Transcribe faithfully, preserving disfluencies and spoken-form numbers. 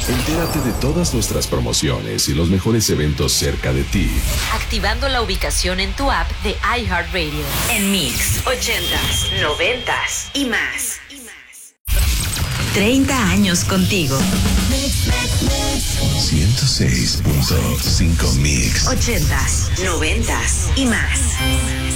Entérate de todas nuestras promociones y los mejores eventos cerca de ti. Activando la ubicación en tu app de iHeartRadio. En Mix, ochentas, noventas y más. treinta años contigo. ciento seis punto cinco Mix. Ochentas, noventas y más.